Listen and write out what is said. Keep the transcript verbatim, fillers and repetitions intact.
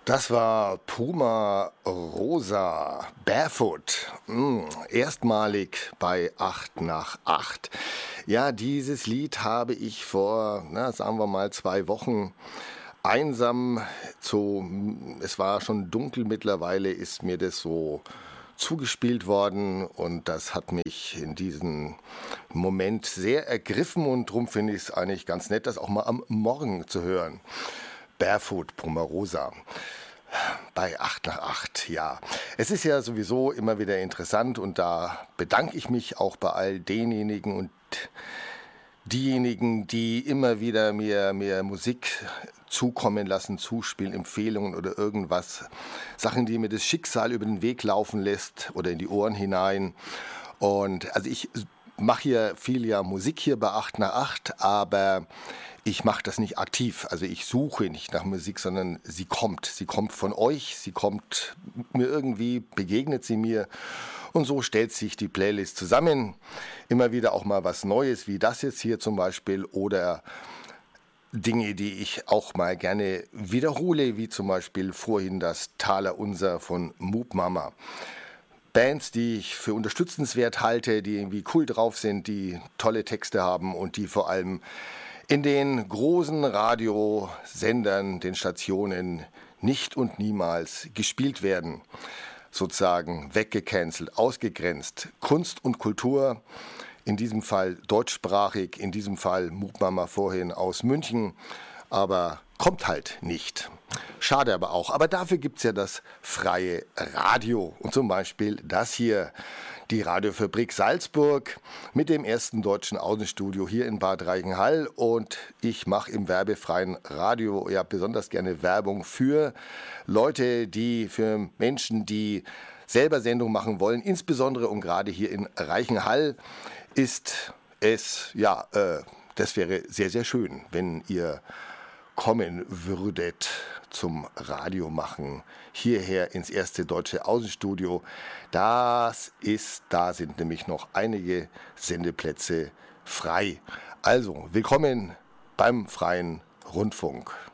Das war Puma Rosa, Barefoot, mm, erstmalig bei acht nach acht. Ja, dieses Lied habe ich vor, na, sagen wir mal, zwei Wochen einsam, so, es war schon dunkel mittlerweile, ist mir das so zugespielt worden und das hat mich in diesem Moment sehr ergriffen und darum finde ich es eigentlich ganz nett, das auch mal am Morgen zu hören. Barefoot, Puma Rosa. Bei acht nach acht, ja. Es ist ja sowieso immer wieder interessant und da bedanke ich mich auch bei all denjenigen und diejenigen, die immer wieder mir, mir Musik zukommen lassen, zuspielen, Empfehlungen oder irgendwas. Sachen, die mir das Schicksal über den Weg laufen lässt oder in die Ohren hinein. Und also ich mache hier viel ja Musik hier bei acht nach acht, aber ich mache das nicht aktiv. Also ich suche nicht nach Musik, sondern sie kommt. Sie kommt von euch, sie kommt mir irgendwie, begegnet sie mir. Und so stellt sich die Playlist zusammen. Immer wieder auch mal was Neues, wie das jetzt hier zum Beispiel. Oder Dinge, die ich auch mal gerne wiederhole, wie zum Beispiel vorhin das Taler Unser von Moop Mama. Bands, die ich für unterstützenswert halte, die irgendwie cool drauf sind, die tolle Texte haben und die vor allem in den großen Radiosendern, den Stationen nicht und niemals gespielt werden. Sozusagen weggecancelt, ausgegrenzt. Kunst und Kultur, in diesem Fall deutschsprachig, in diesem Fall Moop Mama vorhin aus München, aber kommt halt nicht. Schade aber auch. Aber dafür gibt es ja das freie Radio. Und zum Beispiel das hier, die Radiofabrik Salzburg mit dem ersten deutschen Außenstudio hier in Bad Reichenhall. Und ich mache im werbefreien Radio ja besonders gerne Werbung für Leute, die, für Menschen, die selber Sendung machen wollen. Insbesondere und gerade hier in Reichenhall ist es, ja, äh, das wäre sehr, sehr schön, wenn ihr kommen würdet zum Radio machen, hierher ins erste deutsche Außenstudio. Das ist, da sind nämlich noch einige Sendeplätze frei. Also, willkommen beim freien Rundfunk.